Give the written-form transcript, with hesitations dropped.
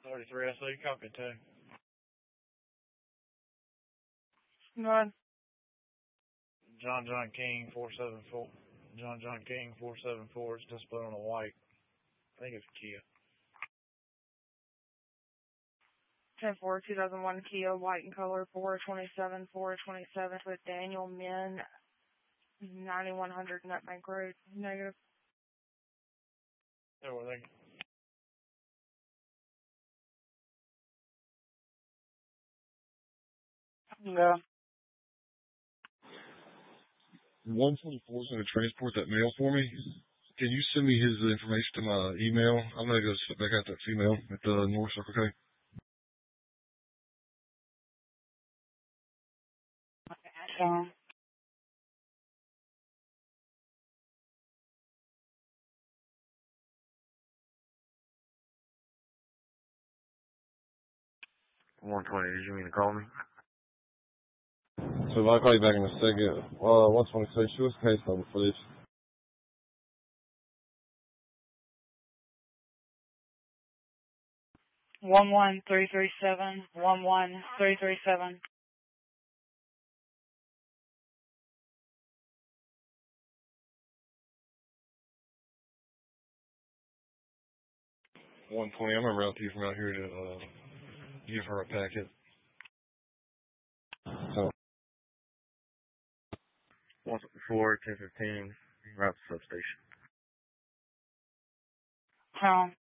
33 SE, copy 2. None. John King 474. John King 474 is displayed on a white. I think it's Kia. 10-4, 2001 Kia, white in color, 427 with Daniel Min, 9100 Nutbank Road. Negative. Yeah, well, thank you. Yeah. 124 is going to transport that mail for me. Can you send me his information to my email? I'm going to go sit back at that female at the North Circle K. Okay. 120, did you mean to call me? So if I call you back in a second, 126, what's the case number for this? 11337, 11337. 120, I'm going to route you from out here to give her a packet. So 154, 1015, route to substation. Pound.